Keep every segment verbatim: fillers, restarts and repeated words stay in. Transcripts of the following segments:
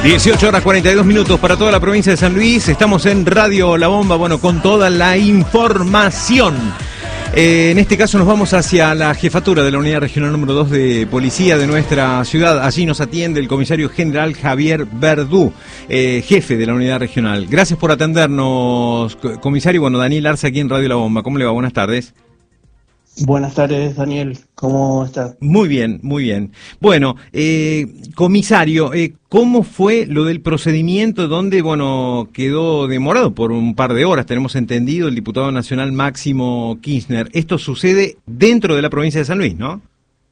dieciocho horas cuarenta y dos minutos para toda la provincia de San Luis. Estamos en Radio La Bomba, bueno, con toda la información. Eh, en este caso nos vamos hacia la jefatura de la Unidad Regional número dos de Policía de nuestra ciudad. Allí nos atiende el comisario general Javier Verdú, eh, jefe de la Unidad Regional. Gracias por atendernos, comisario. Bueno, Daniel Arce aquí en Radio La Bomba. ¿Cómo le va? Buenas tardes. Buenas tardes, Daniel. ¿Cómo estás? Muy bien, muy bien. Bueno, eh, comisario, eh, ¿cómo fue lo del procedimiento donde, bueno, quedó demorado por un par de horas? Tenemos entendido el diputado nacional Máximo Kirchner. Esto sucede dentro de la provincia de San Luis, ¿no?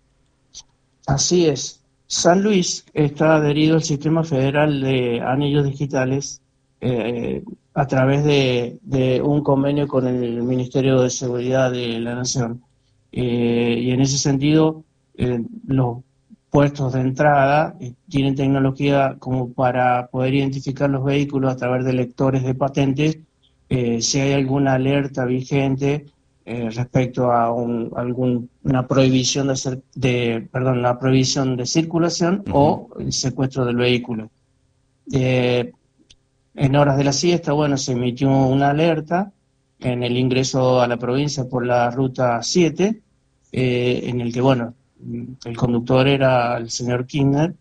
Así es. San Luis está adherido al sistema federal de anillos digitales eh, a través de, de un convenio con el Ministerio de Seguridad de la Nación. Eh, y en ese sentido, eh, los puestos de entrada eh, tienen tecnología como para poder identificar los vehículos a través de lectores de patentes, eh, si hay alguna alerta vigente eh, respecto a un, algún, una prohibición de, ser, de perdón, una prohibición de circulación uh-huh. o el secuestro del vehículo. Eh, en horas de la siesta, bueno, se emitió una alerta en el ingreso a la provincia por la ruta siete, eh, en el que, bueno, el conductor era el señor Kirchner,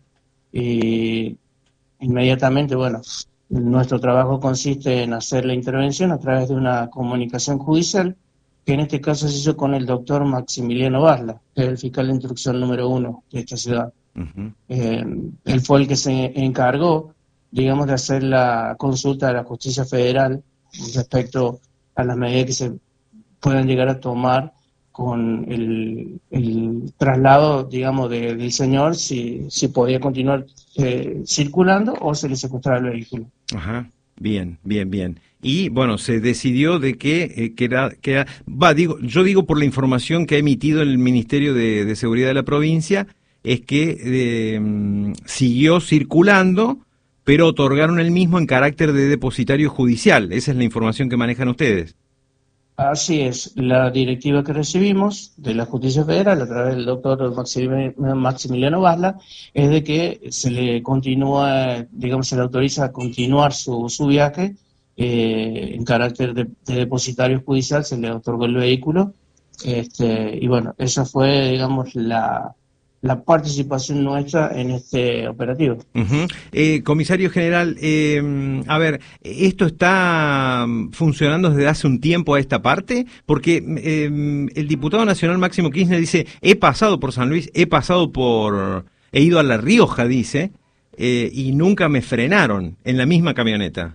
y inmediatamente, bueno, nuestro trabajo consiste en hacer la intervención a través de una comunicación judicial, que en este caso se hizo con el doctor Maximiliano Basla, que es el fiscal de instrucción número uno de esta ciudad. Uh-huh. Eh, él fue el que se encargó, digamos, de hacer la consulta de la justicia federal respecto a las medidas que se puedan llegar a tomar con el, el traslado, digamos, de, del señor, si, si podía continuar eh, circulando o se le secuestraba el vehículo. Ajá, bien, bien, bien. Y, bueno, se decidió de que, eh, que era, que era, va, digo, yo digo por la información que ha emitido el Ministerio de, de Seguridad de la provincia, es que eh, siguió circulando, pero otorgaron el mismo en carácter de depositario judicial. Esa es la información que manejan ustedes. Así es. La directiva que recibimos de la Justicia Federal a través del doctor Maximiliano Basla es de que se le continúa, digamos, se le autoriza a continuar su, su viaje eh, en carácter de, de depositario judicial, se le otorgó el vehículo. Este, y bueno, esa fue, digamos, la... la participación nuestra en este operativo. Uh-huh. Eh, comisario general, eh, a ver, ¿esto está funcionando desde hace un tiempo a esta parte? Porque eh, el diputado nacional Máximo Kirchner dice, he pasado por San Luis, he pasado por, he ido a La Rioja, dice, eh, y nunca me frenaron en la misma camioneta.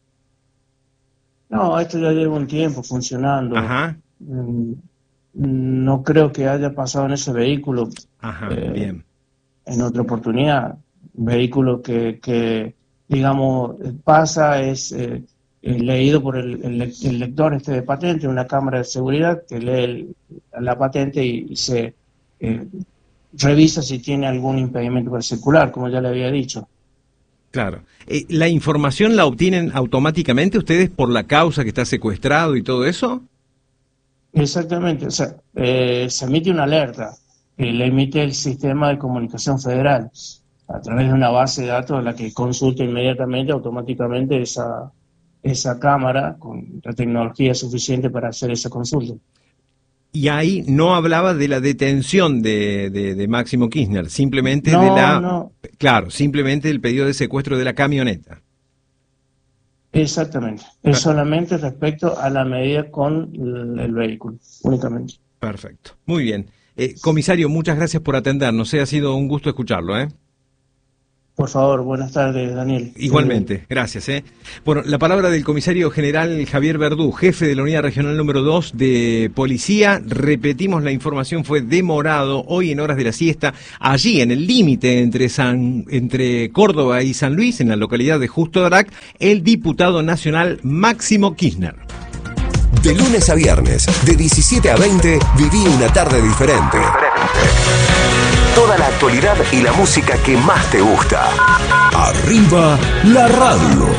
No, esto ya lleva un tiempo funcionando. Ajá. Mm. No creo que haya pasado en ese vehículo. Ajá, eh, bien. En otra oportunidad. Un vehículo que, que digamos, pasa, es eh, leído por el, el, el lector este de patente, una cámara de seguridad que lee el, la patente y, y se eh, revisa si tiene algún impedimento para circular, como ya le había dicho. Claro. Eh, ¿La información la obtienen automáticamente ustedes por la causa que está secuestrado y todo eso? Exactamente, o sea, eh, se emite una alerta, que le emite el sistema de comunicación federal, a través de una base de datos a la que consulta inmediatamente, automáticamente esa, esa cámara con la tecnología suficiente para hacer esa consulta. Y ahí no hablaba de la detención de, de, de Máximo Kirchner, simplemente no, de la... No. Claro, simplemente el pedido de secuestro de la camioneta. Exactamente, es solamente respecto a la medida con el, el vehículo, únicamente. Perfecto, muy bien. Eh, comisario, muchas gracias por atendernos, eh, ha sido un gusto escucharlo, ¿eh? Por favor, buenas tardes, Daniel. Igualmente, gracias. ¿eh? Bueno, la palabra del comisario general Javier Verdú, jefe de la Unidad Regional número dos de Policía. Repetimos, la información fue demorado hoy en horas de la siesta, allí en el límite entre San, entre Córdoba y San Luis, en la localidad de Justo Drac, el diputado nacional Máximo Kirchner. De lunes a viernes, de diecisiete a veinte, viví una tarde diferente. Toda la actualidad y la música que más te gusta. Arriba la radio.